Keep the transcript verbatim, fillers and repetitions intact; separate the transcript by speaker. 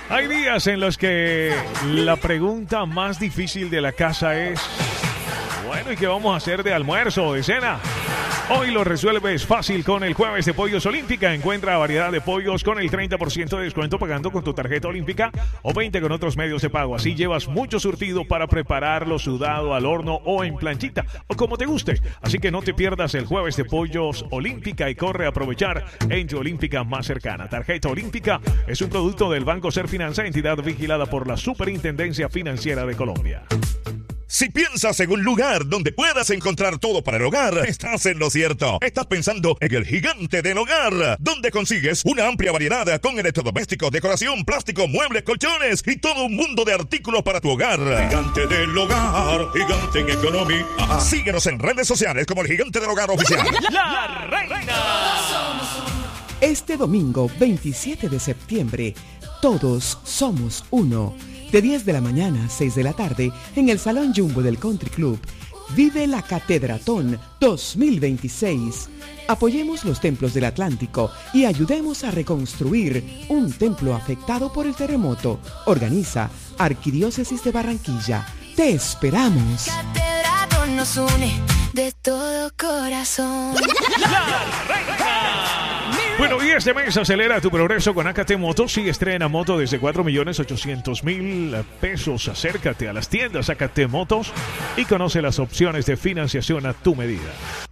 Speaker 1: Hay días en los que la pregunta más difícil de la casa es, bueno, ¿y qué vamos a hacer de almuerzo o de cena? Hoy lo resuelves fácil con el Jueves de Pollos Olímpica. Encuentra variedad de pollos con el treinta por ciento de descuento pagando con tu tarjeta olímpica o veinte con otros medios de pago. Así llevas mucho surtido para prepararlo sudado al horno o en planchita o como te guste. Así que no te pierdas el Jueves de Pollos Olímpica y corre a aprovechar en tu Olímpica más cercana. Tarjeta Olímpica es un producto del Banco Ser Finanza, entidad vigilada por la Superintendencia Financiera de Colombia.
Speaker 2: Si piensas en un lugar donde puedas encontrar todo para el hogar, estás en lo cierto. Estás pensando en el Gigante del Hogar, donde consigues una amplia variedad con electrodomésticos, decoración, plástico, muebles, colchones y todo un mundo de artículos para tu hogar. Gigante del Hogar, Gigante en Economía. Síguenos en redes sociales como el Gigante del Hogar Oficial.
Speaker 3: La Reina.
Speaker 4: Este domingo veintisiete de septiembre, todos somos uno. De diez de la mañana a seis de la tarde, en el Salón Jumbo del Country Club, vive la Catedratón dos mil veintiséis. Apoyemos los templos del Atlántico y ayudemos a reconstruir un templo afectado por el terremoto. Organiza Arquidiócesis de Barranquilla. ¡Te esperamos!
Speaker 5: Catedratón nos une de todo corazón.
Speaker 3: La Reina.
Speaker 1: Bueno, y este mes acelera tu progreso con A K T Motos y estrena moto desde cuatro millones ochocientos mil pesos. Acércate a las tiendas A K T Motos y conoce las opciones de financiación a tu medida.